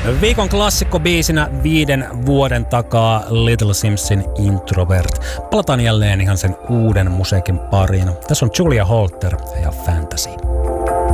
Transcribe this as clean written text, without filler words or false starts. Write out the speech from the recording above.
Viikon klassikkobiisinä 5 vuoden takaa Little Simsin Introvert. Palataan jälleen ihan sen uuden musiikin pariin. Tässä on Julia Holter ja Fantasy.